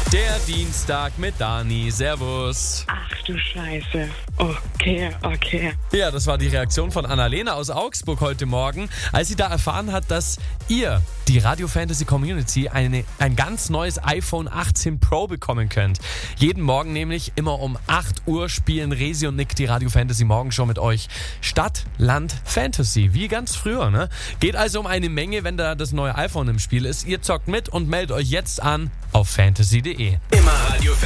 Der Dienstag mit Dani. Servus. Ach du Scheiße. Okay. Ja, das war die Reaktion von Annalena aus Augsburg heute Morgen, als sie da erfahren hat, dass ihr, die Radio Fantasy Community, ein ganz neues iPhone 18 Pro bekommen könnt. Jeden Morgen nämlich immer um 8 Uhr spielen Resi und Nick die Radio Fantasy Morgenshow mit euch. Stadt, Land, Fantasy, wie ganz früher, ne? Geht also um eine Menge, wenn da das neue iPhone im Spiel ist. Ihr zockt mit und meldet euch jetzt an auf fantasy.de. Immer Radio Fantasy.